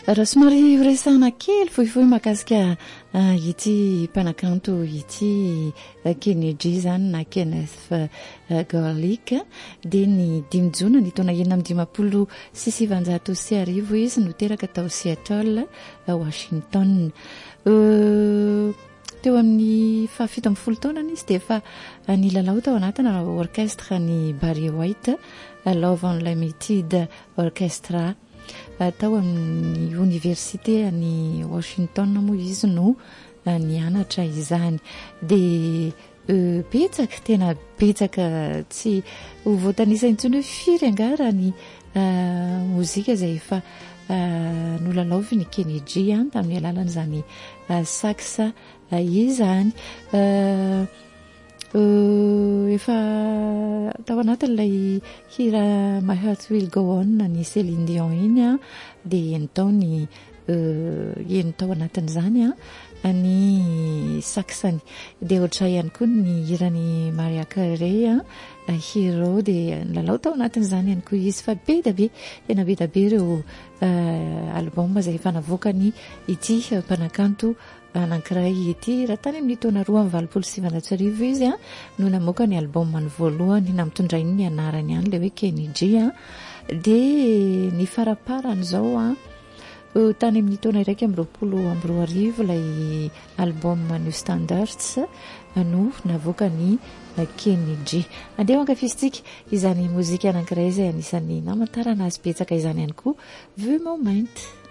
raha somary resana kely fohifohy mahakasika ity mpanakanto ity Kennedy zany na Kenneth Garlic dia ny 5 jona ny taona 1956 izy no teraka tao Seattle Washington. Teo amin'ny 17 taonany izy dia efa nilalao tao anatina orchestre ny Barry White Love Unlimited Orchestra tao amin'ny université ny Washington moa izy no nianatra izany dia betsaka tena betsaka tsy ho voatanisa intsony hoe firy angara ny mozika izay efa nolalaovy ny Kennedy tamin'ny alalan'izany sax izany efa tao anatin'ilay hira My Heart Will Go On ny Céline Dion iny dia nataony tao anatin'izany ny saxany dia ohatra ihany koa ny hirany Mariah Carey Hero dia nilalao tao anatin'izany ihany koa izy fa be da be tena be da be ireo album izay efa navoakany ity mpanakanto anankiray ity raha tany amin'ny taona 2027 izy no namoaka ny album ny voalohany na mitondra iny ny anarany ihany ilay hoe Kennedy dia ny faraparany izao tany amin'ny taona 2022 ilay album New Standards no navoaka ny Kennedy. Andeha ankafizitsika izany mozika anankiray izay anisan'ny namantarana azy betsaka izany ihany koa The Moment.